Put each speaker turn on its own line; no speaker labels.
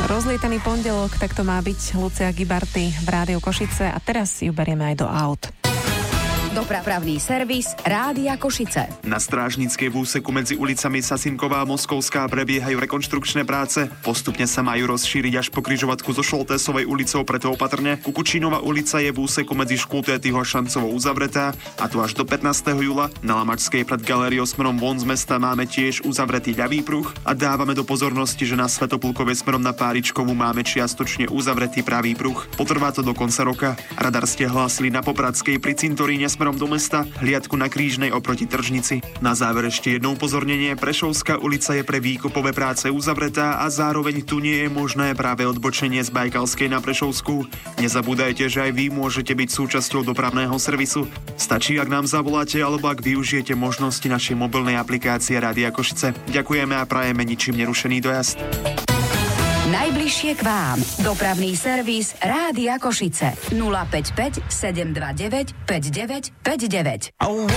Rozlietaný pondelok, tak to má byť Lucia Gibarty v Rádiu Košice a teraz ju berieme aj do aut.
Dopravný servis Rádia Košice.
Na strážnickej úseku medzi ulicami Sasinková a Moskovská prebiehajú rekonštrukčné práce. Postupne sa majú rozšíriť až po križovatku so Šoltésovej ulicou, preto opatrne. Kukučínova ulica je v úseku medzi Škultétyho a Šancovou uzavretá, a to až do 15. júla. Na Lamačskej pred galériou smerom von z mesta máme tiež uzavretý ľavý pruh a dávame do pozornosti, že na Svätopulkovej smerom na Páričkovú máme čiastočne uzavretý pravý pruh. Potrvá to do konca roka. Radar ste hlásili na Popradskej pri cintoríne smerom do mesta, hliadku na Krížnej oproti Tržnici. Na záver ešte jedno upozornenie: Prešovská ulica je pre výkopové práce uzavretá a zároveň tu nie je možné práve odbočenie z Bajkalskej na Prešovskú. Nezabúdajte, že aj vy môžete byť súčasťou dopravného servisu. Stačí, ak nám zavoláte alebo ak využijete možnosti našej mobilnej aplikácie Rádia Košice. Ďakujeme a prajeme ničím nerušený dojazd.
Najbližšie k vám. Dopravný servis Rádia Košice. 055 729 5959.